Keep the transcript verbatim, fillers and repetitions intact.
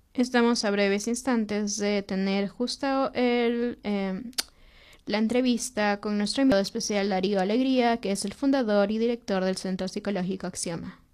Estamos a breves instantes de tener justo el, eh, la entrevista con nuestro invitado especial Darío Alegría, que es el fundador y director del Centro Psicológico Axioma.